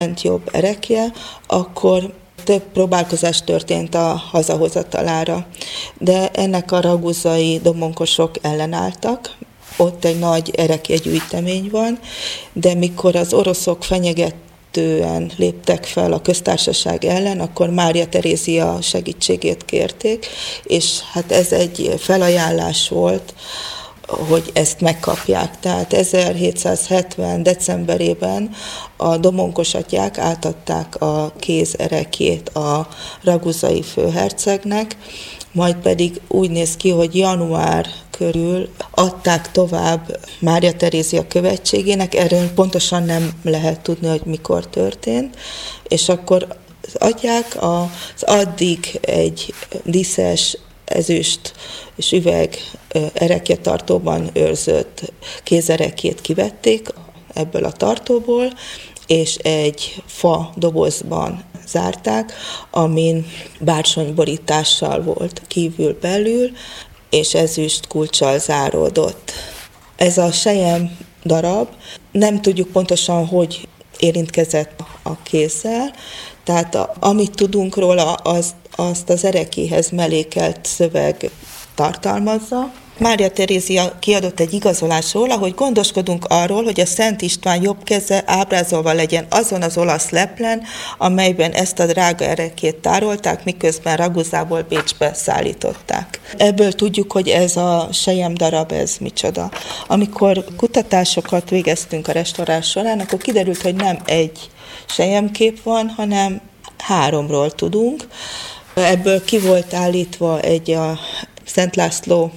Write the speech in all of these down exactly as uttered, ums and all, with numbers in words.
Szent Jobb erekje, akkor több próbálkozás történt a hazahozatalára, de ennek a raguzai domonkosok ellenálltak. Ott egy nagy erekjegyűjtemény van, de mikor az oroszok fenyegetően léptek fel a köztársaság ellen, akkor Mária Terézia segítségét kérték, és hát ez egy felajánlás volt, hogy ezt megkapják. Tehát ezerhétszázhetven. decemberében a domonkos atyák átadták a kézerekjét a raguzai főhercegnek, majd pedig úgy néz ki, hogy január körül adták tovább Mária Terézia követségének, erről pontosan nem lehet tudni, hogy mikor történt, és akkor az atyák az addig egy díszes ezüst és üveg erekjetartóban őrzött kézerekjét kivették ebből a tartóból, és egy fa dobozban zárták, amin bársonyborítással volt kívül-belül, és ezüst kulccsal záródott. Ez a sejem darab, nem tudjuk pontosan, hogy érintkezett a kézzel, tehát a, amit tudunk róla, az, azt az erekéhez mellékelt szöveg tartalmazza. Mária Terézia kiadott egy igazolást róla, hogy gondoskodunk arról, hogy a Szent István jobb keze ábrázolva legyen azon az olasz leplen, amelyben ezt a drága erekét tárolták, miközben Raguzából Bécsbe szállították. Ebből tudjuk, hogy ez a sejem darab, ez micsoda. Amikor kutatásokat végeztünk a restaurálás során, akkor kiderült, hogy nem egy selyemkép van, hanem háromról tudunk. Ebből ki volt állítva egy a Szent László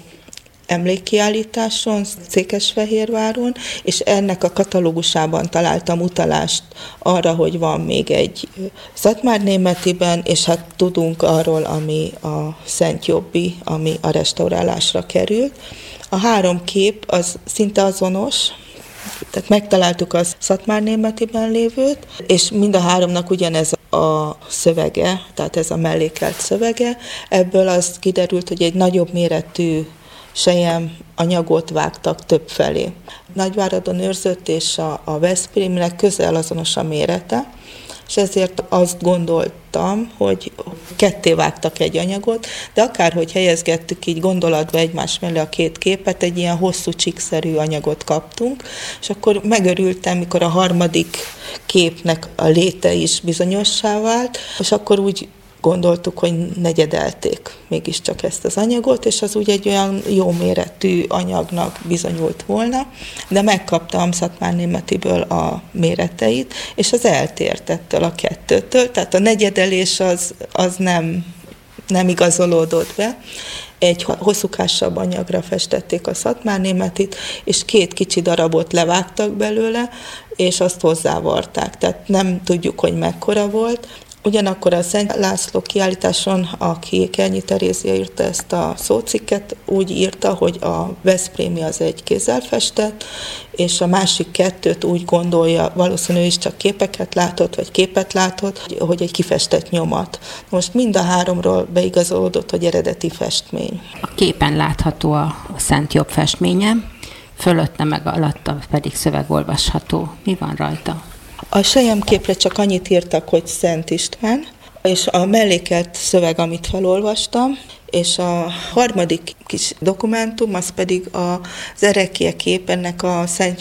emlékkiállításon, Székesfehérváron, és ennek a katalógusában találtam utalást arra, hogy van még egy szatmárnémetiben, és hát tudunk arról, ami a Szent Jobbi, ami a restaurálásra került. A három kép az szinte azonos, tehát megtaláltuk az szatmárnémetiben lévőt, és mind a háromnak ugyanez a szövege, tehát ez a mellékelt szövege. Ebből az kiderült, hogy egy nagyobb méretű sejem anyagot vágtak több felé. Nagyváradon őrzött, és a, a Veszprémnek közel azonos a mérete, és ezért azt gondoltam, hogy ketté vágtak egy anyagot, de akárhogy helyezgettük így gondolatba egymás mellé a két képet, egy ilyen hosszú csíkszerű anyagot kaptunk, és akkor megörültem, mikor a harmadik képnek a léte is bizonyossá vált, és akkor úgy gondoltuk, hogy negyedelték mégiscsak ezt az anyagot, és az úgy egy olyan jó méretű anyagnak bizonyult volna, de megkaptam szatmárnémetiből a méreteit, és az eltért ettől a kettőtől, tehát a negyedelés az, az nem, nem igazolódott be. Egy hosszúkásabb anyagra festették a szatmárnémetit, és két kicsi darabot levágtak belőle, és azt hozzávarták, tehát nem tudjuk, hogy mekkora volt. Ugyanakkor a Szent László kiállításon, aki Kernyi Terézia írta ezt a szócikket, úgy írta, hogy a veszprémi az egy kézzel festett, és a másik kettőt úgy gondolja, valószínűleg is csak képeket látott, vagy képet látott, hogy egy kifestett nyomat. Most mind a háromról beigazolódott, hogy eredeti festmény. A képen látható a Szent Jobb festménye, fölötte meg alatta pedig szöveg olvasható. Mi van rajta? A selyemképre csak annyit írtak, hogy Szent István, és a mellékelt szöveg, amit felolvastam, és a harmadik kis dokumentum, az pedig az erekje kép, ennek a Szent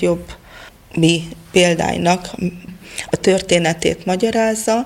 Jobbi példánynak a történetét magyarázza.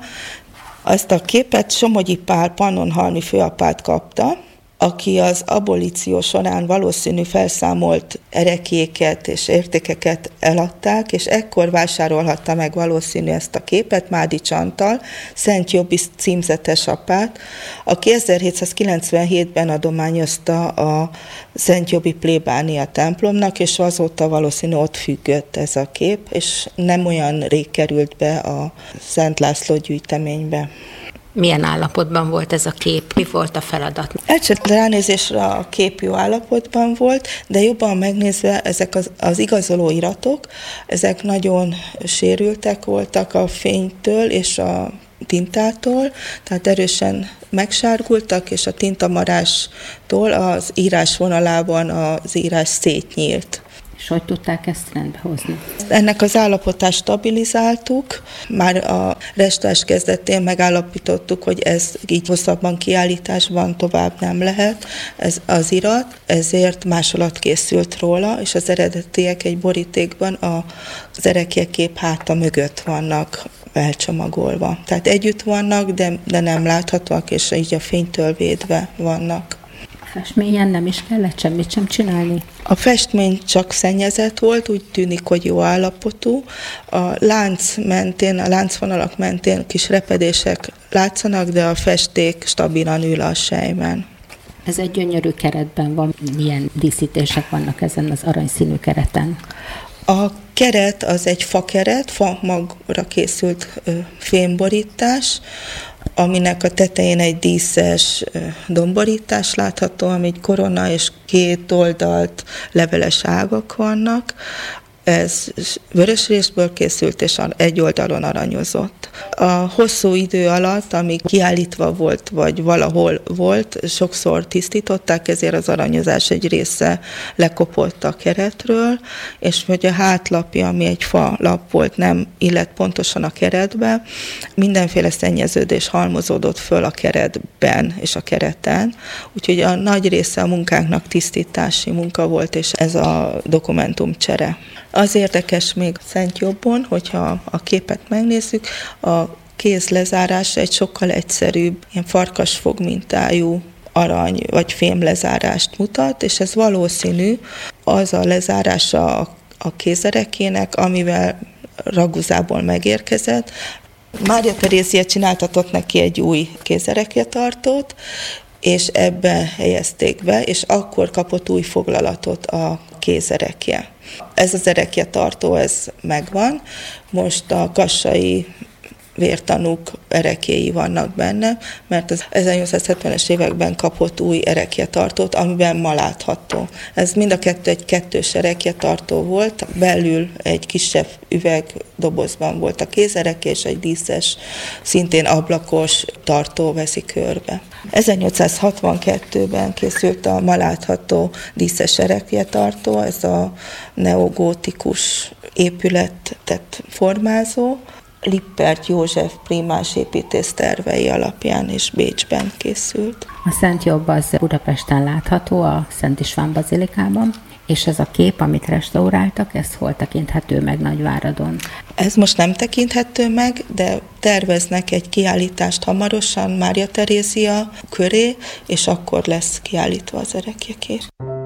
Azt a képet Somogyi Pál pannonhalmi főapát kapta, aki az abolíció során valószínű felszámolt erekjéket és értékeket eladták, és ekkor vásárolhatta meg valószínű ezt a képet Mádics Antal, Szent Jobbi címzetes apát, aki ezerhétszázkilencvenhétben adományozta a Szent Jobbi plébánia templomnak, és azóta valószínű ott függött ez a kép, és nem olyan rég került be a Szent László gyűjteménybe. Milyen állapotban volt ez a kép? Mi volt a feladat? Elcsett ránézésre a kép jó állapotban volt, de jobban megnézve ezek az, az igazoló iratok, ezek nagyon sérültek voltak a fénytől és a tintától, tehát erősen megsárgultak, és a tintamarástól az írás vonalában az írás szétnyílt. És hogy tudták ezt rendbehozni? Ennek az állapotát stabilizáltuk. Már a restaurás kezdetén megállapítottuk, hogy ez így hosszabban kiállításban tovább nem lehet, ez az irat, ezért másolat készült róla, és az eredetiek egy borítékban az ereklyekép háta mögött vannak elcsomagolva. Tehát együtt vannak, de, de nem láthatóak, és így a fénytől védve vannak. A festményen nem is kellett semmit sem csinálni? A festmény csak szennyezett volt, úgy tűnik, hogy jó állapotú. A lánc mentén, a láncvonalak mentén kis repedések látszanak, de a festék stabilan ül a selymen. Ez egy gyönyörű keretben van. Milyen díszítések vannak ezen az aranyszínű kereten? A keret az egy fakeret, fa magra készült fémborítás, aminek a tetején egy díszes domborítás látható, ami egy korona és két oldalt leveles ágak vannak. Ez vörös részből készült, és egy oldalon aranyozott. A hosszú idő alatt, amíg kiállítva volt, vagy valahol volt, sokszor tisztították, ezért az aranyozás egy része lekopott a keretről, és hogy a hátlapja, ami egy fa lap volt, nem illett pontosan a keretbe, mindenféle szennyeződés halmozódott föl a keretben és a kereten, úgyhogy a nagy része a munkánknak tisztítási munka volt, és ez a dokumentumcsere. Az érdekes még Szentjobbon, hogyha a képet megnézzük, a kéz lezárása egy sokkal egyszerűbb, ilyen farkasfog mintájú arany vagy fém lezárást mutat, és ez valószínű az a lezárása a kézerekének, amivel Raguzából megérkezett. Mária Terézia csináltatott neki egy új kézerekjetartót, és ebbe helyezték be, és akkor kapott új foglalatot a kézerekje. Ez az erekjetartó, ez megvan. Most a kassai vértanúk ereklyéi vannak benne, mert az ezernyolcszázhetvenes években kapott új erekjetartót, amiben ma látható. Ez mind a kettő egy kettős erekjetartó volt, belül egy kisebb üvegdobozban volt a kézerekje, és egy díszes, szintén ablakos tartó veszi körbe. ezernyolcszázhatvankettőben készült a ma látható díszes erekjetartó, ez a neogótikus épületet formázó, Lippert József prímás építész tervei alapján is Bécsben készült. A Szent Jobb az Budapesten látható, a Szent István bazilikában, és ez a kép, amit restauráltak, ez hol tekinthető meg Nagyváradon? Ez most nem tekinthető meg, de terveznek egy kiállítást hamarosan Mária Terézia köré, és akkor lesz kiállítva az ereklyekép.